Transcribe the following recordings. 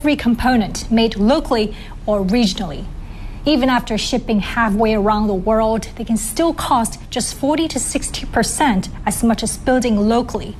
every component made locally or regionally. Even after shipping halfway around the world, they can still cost just 40 to 60% as much as building locally.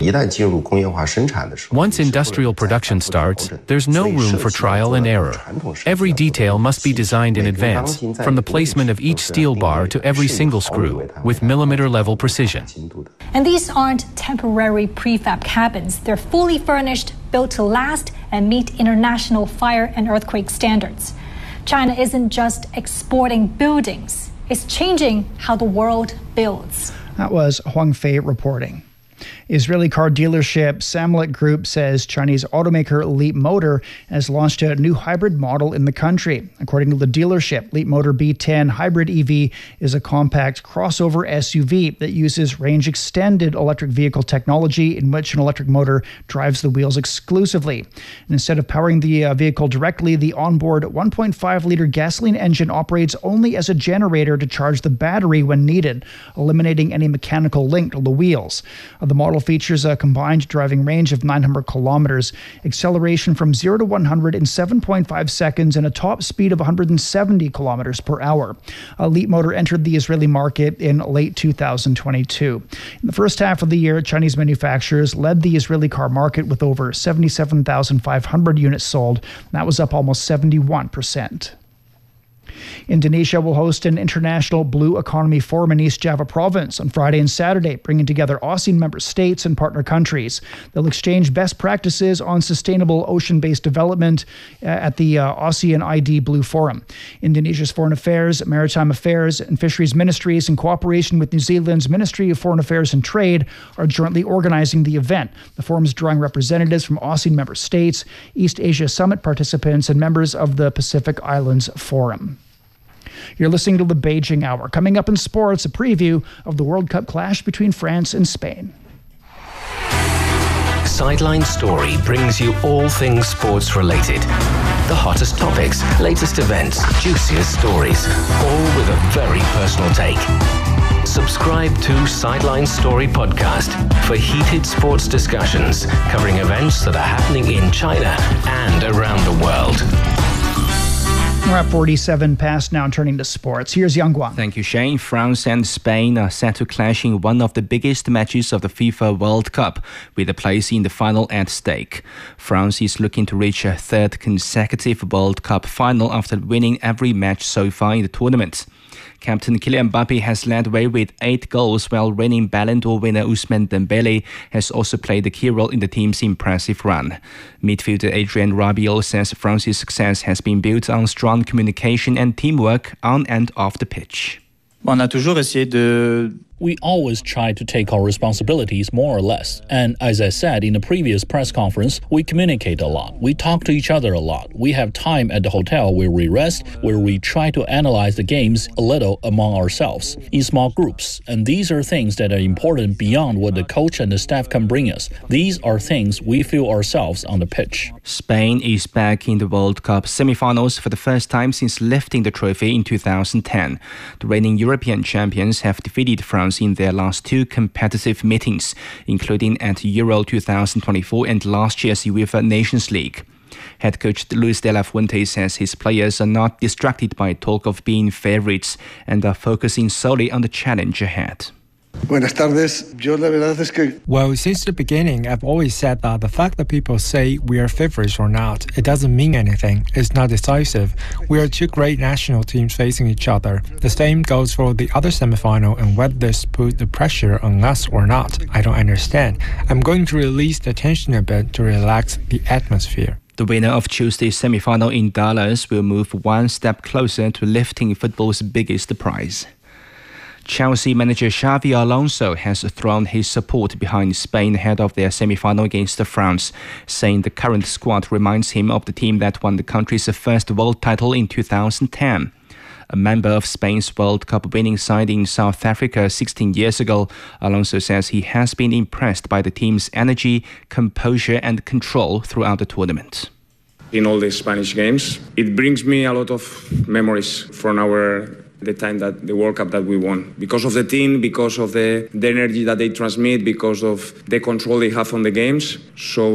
Once industrial production starts, there's no room for trial and error. Every detail must be designed in advance, from the placement of each steel bar to every single screw, with millimeter-level precision. And these aren't temporary prefab cabins. They're fully furnished, built to last, and meet international fire and earthquake standards. China isn't just exporting buildings, it's changing how the world builds. That was Huang Fei reporting. Israeli car dealership Samlet Group says Chinese automaker Leapmotor has launched a new hybrid model in the country. According to the dealership, Leapmotor B10 Hybrid EV is a compact crossover SUV that uses range-extended electric vehicle technology in which an electric motor drives the wheels exclusively. And instead of powering the vehicle directly, the onboard 1.5-liter gasoline engine operates only as a generator to charge the battery when needed, eliminating any mechanical link to the wheels. The model features a combined driving range of 900 kilometers, acceleration from 0 to 100 in 7.5 seconds, and a top speed of 170 kilometers per hour. Leapmotor entered the Israeli market in late 2022. In the first half of the year, Chinese manufacturers led the Israeli car market with over 77,500 units sold. That was up almost 71%. Indonesia will host an international Blue Economy Forum in East Java Province on Friday and Saturday, bringing together ASEAN member states and partner countries. They'll exchange best practices on sustainable ocean-based development at the ASEAN ID Blue Forum. Indonesia's Foreign Affairs, Maritime Affairs, and Fisheries Ministries, in cooperation with New Zealand's Ministry of Foreign Affairs and Trade, are jointly organizing the event. The forum is drawing representatives from ASEAN member states, East Asia Summit participants, and members of the Pacific Islands Forum. You're listening to the Beijing Hour. Coming up in sports, a preview of the World Cup clash between France and Spain. Sideline Story brings you all things sports related. The hottest topics, latest events, juiciest stories, all with a very personal take. Subscribe to Sideline Story podcast for heated sports discussions covering events that are happening in China and around the world. We're at 47 past now, turning to sports. Here's Yang Guang. Thank you, Shane. France and Spain are set to clash in one of the biggest matches of the FIFA World Cup, with a place in the final at stake. France is looking to reach a third consecutive World Cup final after winning every match so far in the tournament. Captain Kylian Mbappe has led the way with 8 goals, while reigning Ballon d'Or winner Ousmane Dembele has also played a key role in the team's impressive run. Midfielder Adrien Rabiot says France's success has been built on strong communication and teamwork on and off the pitch. We always try to take our responsibilities more or less. And as I said in the previous press conference, we communicate a lot. We talk to each other a lot. We have time at the hotel where we rest, where we try to analyze the games a little among ourselves in small groups. And these are things that are important beyond what the coach and the staff can bring us. These are things we feel ourselves on the pitch. Spain is back in the World Cup semi-finals for the first time since lifting the trophy in 2010. The reigning European champions have defeated France in their last 2 competitive meetings, including at Euro 2024 and last year's UEFA Nations League. Head coach Luis de la Fuente says his players are not distracted by talk of being favourites and are focusing solely on the challenge ahead. Buenas tardes. Well, since the beginning, I've always said that the fact that people say we are favorites or not, it doesn't mean anything. It's not decisive. We are 2 great national teams facing each other. The same goes for the other semi-final, and whether this put the pressure on us or not, I don't understand. I'm going to release the tension a bit to relax the atmosphere. The winner of Tuesday's semi-final in Dallas will move one step closer to lifting football's biggest prize. Chelsea manager Xavi Alonso has thrown his support behind Spain ahead of their semi-final against France, saying the current squad reminds him of the team that won the country's first world title in 2010. A member of Spain's World Cup winning side in South Africa 16 years ago, Alonso says he has been impressed by the team's energy, composure and control throughout the tournament. In all the Spanish games, it brings me a lot of memories from our the time that the World Cup that we won. Because of the team, because of the energy that they transmit, because of the control they have on the games. So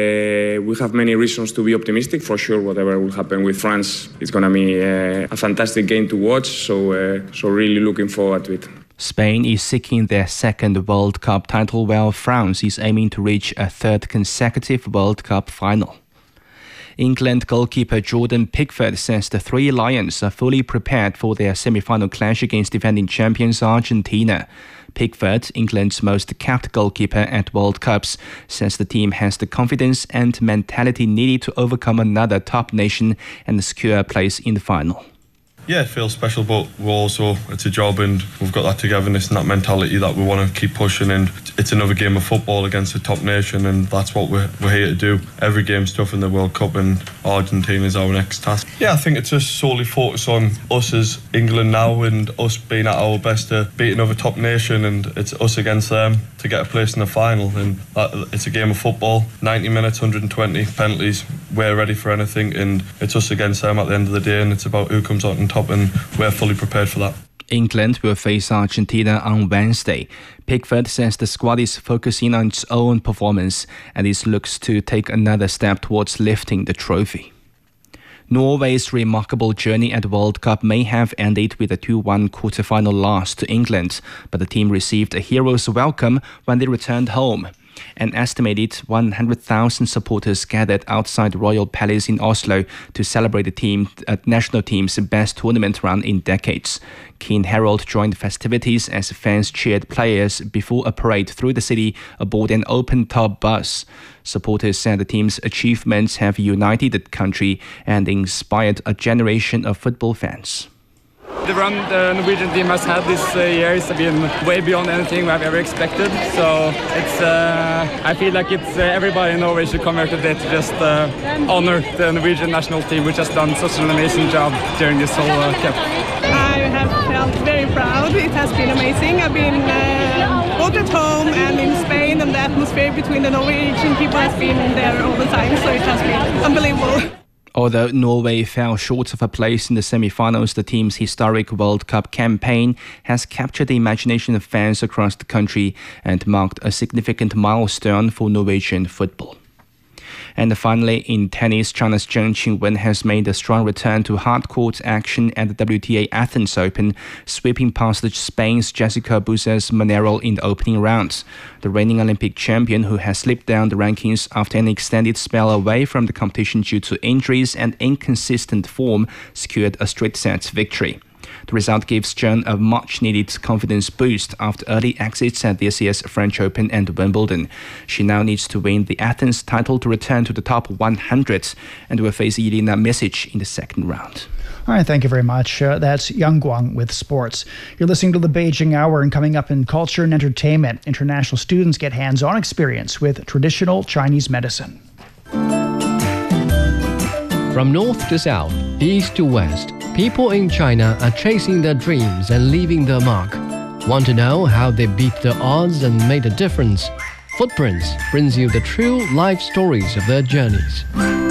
we have many reasons to be optimistic. For sure, whatever will happen with France, it's going to be a fantastic game to watch. So really looking forward to it. Spain is seeking their second World Cup title, while France is aiming to reach a third consecutive World Cup final. England goalkeeper Jordan Pickford says the Three Lions are fully prepared for their semi-final clash against defending champions Argentina. Pickford, England's most capped goalkeeper at World Cups, says the team has the confidence and mentality needed to overcome another top nation and secure a place in the final. Yeah, it feels special, but it's a job and we've got that togetherness and that mentality that we want to keep pushing, and it's another game of football against a top nation, and that's what we're here to do. Every game's tough in the World Cup and Argentina is our next task. Yeah, I think it's just solely focus on us as England now and us being at our best to beat another top nation, and it's us against them to get a place in the final, and it's a game of football, 90 minutes, 120 penalties, we're ready for anything, and it's us against them at the end of the day, and it's about who comes out on top, and we're fully prepared for that. England will face Argentina on Wednesday. Pickford says the squad is focusing on its own performance and it looks to take another step towards lifting the trophy. Norway's remarkable journey at the World Cup may have ended with a 2-1 quarter-final loss to England, but the team received a hero's welcome when they returned home. An estimated 100,000 supporters gathered outside the Royal Palace in Oslo to celebrate the national team's best tournament run in decades. King Harold joined the festivities as fans cheered players before a parade through the city aboard an open-top bus. Supporters said the team's achievements have united the country and inspired a generation of football fans. The run the Norwegian team has had this year has been way beyond anything we have ever expected. So I feel like everybody in Norway should come here today to just honor the Norwegian national team, which has done such an amazing job during this whole cup. I have felt very proud. It has been amazing. I've been both at home and in Spain, and the atmosphere between the Norwegian people has been there all the time. So it has been unbelievable. Although Norway fell short of a place in the semi-finals, the team's historic World Cup campaign has captured the imagination of fans across the country and marked a significant milestone for Norwegian football. And finally, in tennis, China's Zheng Qinwen has made a strong return to hard-court action at the WTA Athens Open, sweeping past Spain's Jessica Buses Monero in the opening round. The reigning Olympic champion, who has slipped down the rankings after an extended spell away from the competition due to injuries and inconsistent form, secured a straight-set victory. The result gives Zheng a much-needed confidence boost after early exits at this year's French Open and Wimbledon. She now needs to win the Athens title to return to the top 100 and will face Jelena Mesic in the second round. All right, thank you very much. That's Yang Guang with sports. You're listening to the Beijing Hour, and coming up in culture and entertainment, international students get hands-on experience with traditional Chinese medicine. From north to south, east to west, people in China are chasing their dreams and leaving their mark. Want to know how they beat the odds and made a difference? Footprints brings you the true life stories of their journeys.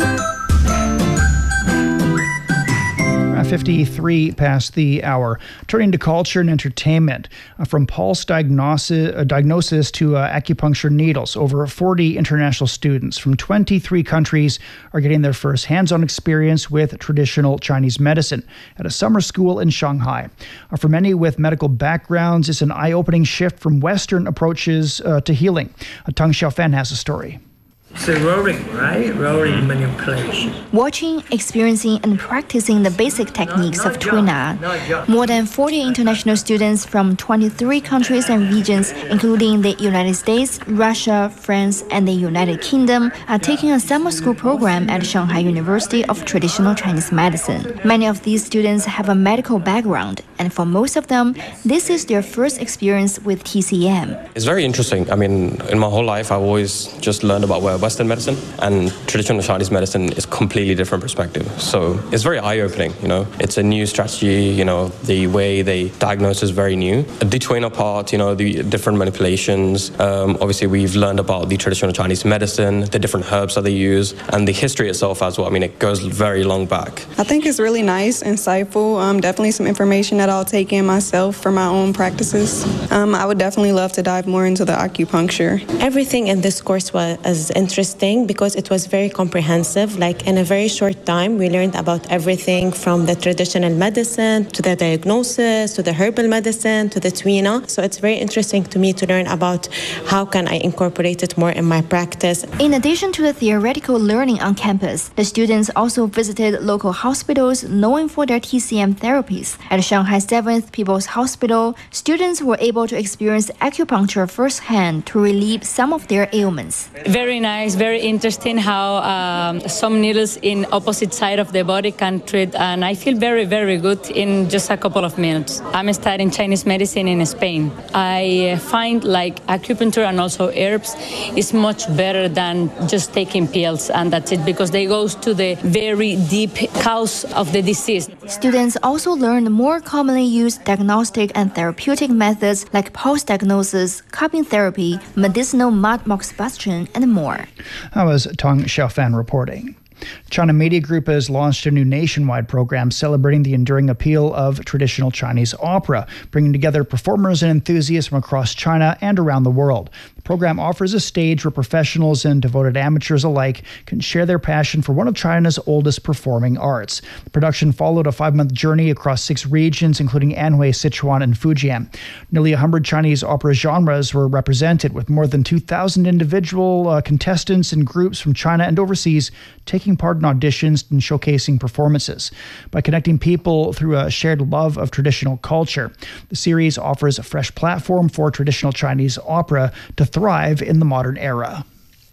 53 past the hour. Turning to culture and entertainment, from pulse diagnosis to acupuncture needles, over 40 international students from 23 countries are getting their first hands-on experience with traditional Chinese medicine at a summer school in Shanghai. For many with medical backgrounds, it's an eye-opening shift from Western approaches to healing. Tang Xiaofan has a story. It's a rolling, right? Rolling manipulation. Watching, experiencing, and practicing the basic techniques of Tuina. More than 40 international students from 23 countries and regions, including the United States, Russia, France, and the United Kingdom, are taking a summer school program at Shanghai University of Traditional Chinese Medicine. Many of these students have a medical background, and for most of them, this is their first experience with TCM. It's very interesting. I mean, in my whole life, I've always just learned about Western medicine, and traditional Chinese medicine is completely different perspective. So it's very eye-opening, It's a new strategy, the way they diagnose is very new. The Tuina part, the different manipulations. Obviously, we've learned about the traditional Chinese medicine, the different herbs that they use, and the history itself as well. I mean, it goes very long back. I think it's really nice, insightful, definitely some information that I'll take in myself for my own practices. I would definitely love to dive more into the acupuncture. Everything in this course was interesting because it was very comprehensive. Like in a very short time, we learned about everything from the traditional medicine to the diagnosis, to the herbal medicine, to the tuina. So it's very interesting to me to learn about how can I incorporate it more in my practice. In addition to the theoretical learning on campus, the students also visited local hospitals known for their TCM therapies. At Shanghai's 7th People's Hospital, students were able to experience acupuncture firsthand to relieve some of their ailments. Very nice, very interesting how some needles in opposite side of the body can treat, and I feel very, very good in just a couple of minutes. I'm studying Chinese medicine in Spain. I find like acupuncture and also herbs is much better than just taking pills, and that's it, because they go to the very deep cause of the disease. Students also learned more commonly used diagnostic and therapeutic methods like pulse diagnosis, cupping therapy, medicinal mud moxibustion, and more. That was Tong Xiaofan reporting. China Media Group has launched a new nationwide program celebrating the enduring appeal of traditional Chinese opera, bringing together performers and enthusiasts from across China and around the world. The program offers a stage where professionals and devoted amateurs alike can share their passion for one of China's oldest performing arts. The production followed a 5-month journey across 6 regions, including Anhui, Sichuan, and Fujian. Nearly 100 Chinese opera genres were represented, with more than 2,000 individual contestants and groups from China and overseas taking part in auditions and showcasing performances. By connecting people through a shared love of traditional culture, the series offers a fresh platform for traditional Chinese opera to thrive in the modern era.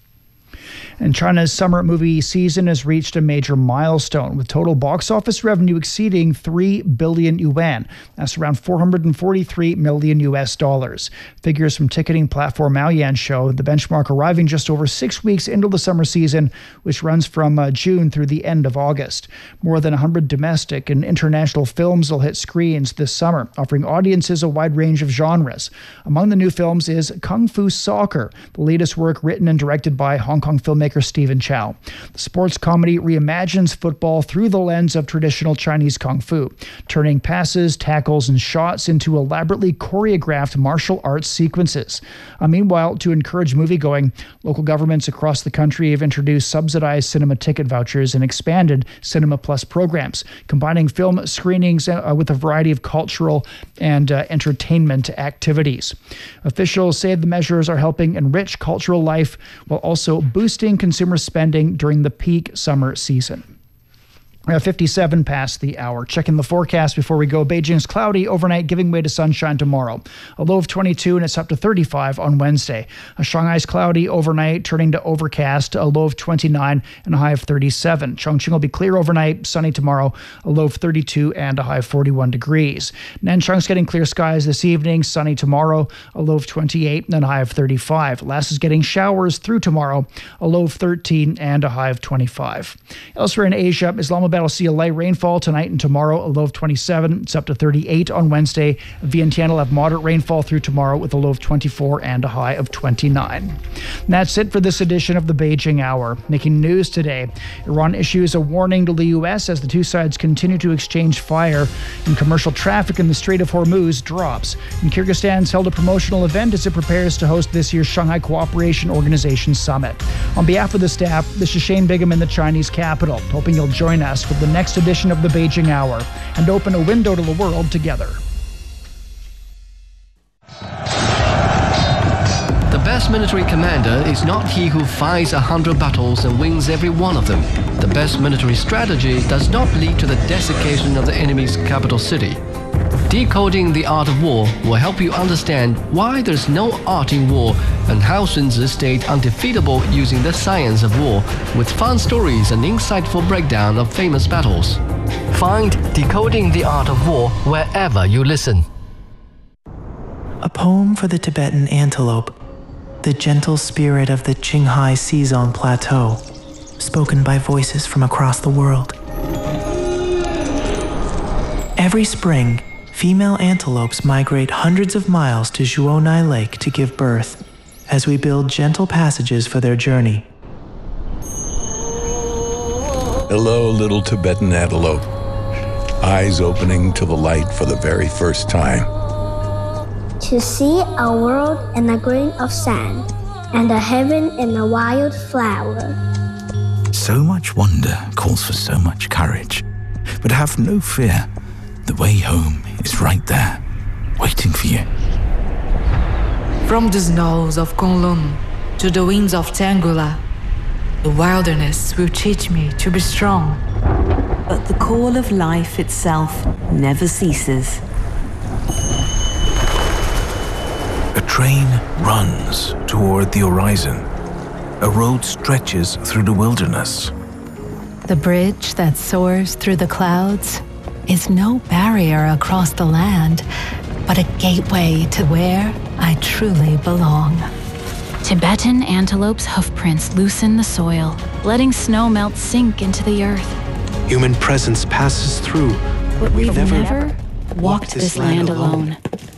And China's summer movie season has reached a major milestone, with total box office revenue exceeding 3 billion yuan. That's around $443 million US dollars. Figures from ticketing platform Maoyan show the benchmark arriving just over 6 weeks into the summer season, which runs from June through the end of August. More than 100 domestic and international films will hit screens this summer, offering audiences a wide range of genres. Among the new films is Kung Fu Soccer, the latest work written and directed by Hong Kong filmmaker Stephen Chow. The sports comedy reimagines football through the lens of traditional Chinese kung fu, turning passes, tackles, and shots into elaborately choreographed martial arts sequences. Meanwhile, to encourage moviegoing, local governments across the country have introduced subsidized cinema ticket vouchers and expanded Cinema Plus programs, combining film screenings with a variety of cultural and entertainment activities. Officials say the measures are helping enrich cultural life while also boosting consumer spending during the peak summer season. 57 past the hour. Checking the forecast before we go. Beijing's cloudy overnight, giving way to sunshine tomorrow. A low of 22 and it's up to 35 on Wednesday. Shanghai's cloudy overnight, turning to overcast. A low of 29 and a high of 37. Chongqing will be clear overnight, sunny tomorrow. A low of 32 and a high of 41 degrees. Nanchang's getting clear skies this evening, sunny tomorrow. A low of 28 and a high of 35. Lhasa is getting showers through tomorrow. A low of 13 and a high of 25. Elsewhere in Asia, Islamabad will see a light rainfall tonight and tomorrow, a low of 27. It's up to 38 on Wednesday. Vientiane will have moderate rainfall through tomorrow with a low of 24 and a high of 29. And that's it for this edition of the Beijing Hour. Making news today, Iran issues a warning to the U.S. as the two sides continue to exchange fire, and commercial traffic in the Strait of Hormuz drops. And Kyrgyzstan's held a promotional event as it prepares to host this year's Shanghai Cooperation Organization Summit. On behalf of the staff, this is Shane Bigham in the Chinese capital, hoping you'll join us for the next edition of the Beijing Hour and open a window to the world together. The best military commander is not he who fights 100 battles and wins every one of them. The best military strategy does not lead to the desiccation of the enemy's capital city. Decoding the Art of War will help you understand why there's no art in war and how Sun Tzu stayed undefeatable using the science of war, with fun stories and insightful breakdown of famous battles. Find Decoding the Art of War wherever you listen. A poem for the Tibetan antelope, the gentle spirit of the Qinghai Xizang Plateau, spoken by voices from across the world. Every spring, female antelopes migrate hundreds of miles to Zhuonai Lake to give birth, as we build gentle passages for their journey. Hello, little Tibetan antelope. eyes opening to the light for the very first time. To see a world in a grain of sand, and a heaven in a wild flower. So much wonder calls for so much courage. But have no fear. The way home is right there, waiting for you. From the snows of Kowloon to the winds of Tangula, the wilderness will teach me to be strong. But the call of life itself never ceases. A train runs toward the horizon. A road stretches through the wilderness. The bridge that soars through the clouds is no barrier across the land, but a gateway to where I truly belong. Tibetan antelope's hoofprints loosen the soil, letting snow melt sink into the earth. Human presence passes through, but we've never walked this land alone.